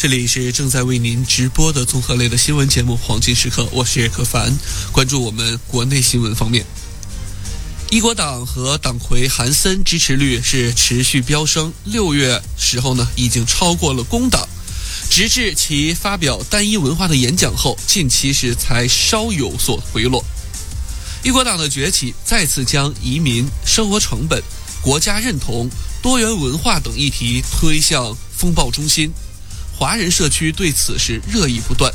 这里是正在为您直播的综合类的新闻节目《黄金时刻》，我是柯凡。关注我们国内新闻方面，一国党和党魁韩森支持率是持续飙升，6月时候呢已经超过了工党，直至其发表单一文化的演讲后，近期是才稍有所回落。一国党的崛起再次将移民、生活成本、国家认同、多元文化等议题推向风暴中心，华人社区对此是热议不断。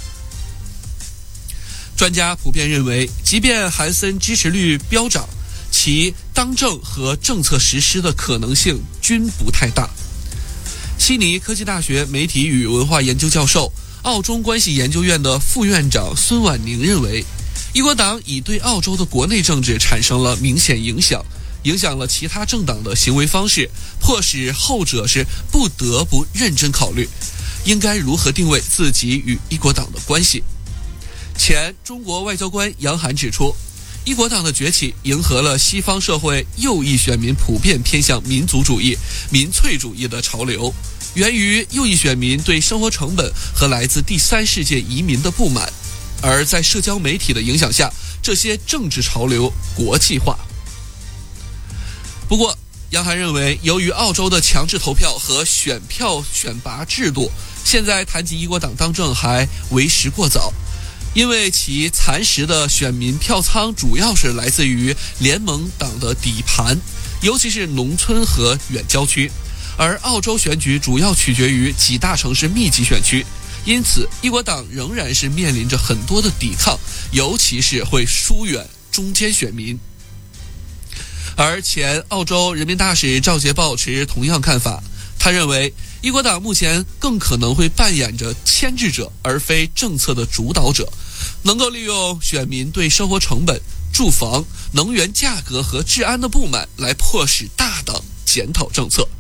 专家普遍认为，即便韩森支持率飙涨，其当政和政策实施的可能性均不太大。悉尼科技大学媒体与文化研究教授、澳中关系研究院的副院长孙婉宁认为，一国党已对澳洲的国内政治产生了明显影响了其他政党的行为方式，迫使后者是不得不认真考虑应该如何定位自己与一国党的关系。前中国外交官杨涵指出，一国党的崛起迎合了西方社会右翼选民普遍偏向民族主义、民粹主义的潮流，源于右翼选民对生活成本和来自第三世界移民的不满，而在社交媒体的影响下，这些政治潮流国际化。不过，杨涵认为，由于澳洲的强制投票和选票选拔制度，现在谈及一国党当政还为时过早，因为其蚕食的选民票仓主要是来自于联盟党的底盘，尤其是农村和远郊区，而澳洲选举主要取决于几大城市密集选区，因此一国党仍然是面临着很多的抵抗，尤其是会疏远中间选民。而前澳洲人民大使赵捷抱持同样看法，他认为一国党目前更可能会扮演着牵制者而非政策的主导者，能够利用选民对生活成本、住房、能源价格和治安的不满来迫使大党检讨政策。